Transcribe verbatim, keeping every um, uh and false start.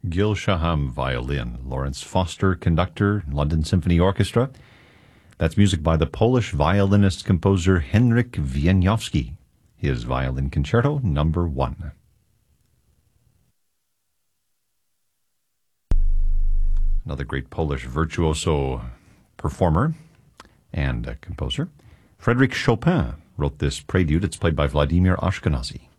Gil Shaham, violin. Lawrence Foster, conductor, London Symphony Orchestra. That's music by the Polish violinist-composer Henryk Wieniawski. His Violin Concerto Number One. Another great Polish virtuoso performer and uh, composer. Frédéric Chopin wrote this prelude. It's played by Vladimir Ashkenazy.